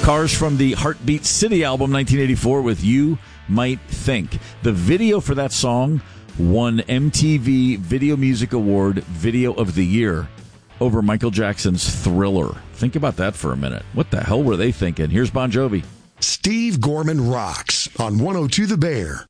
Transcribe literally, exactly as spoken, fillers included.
Cars from the Heartbeat City album, nineteen eighty-four, with You Might Think. The video for that song won M T V Video Music Award Video of the Year over Michael Jackson's Thriller. Think about that for a minute. What the hell were they thinking? Here's Bon Jovi. Steve Gorman Rocks on one oh two The Bear.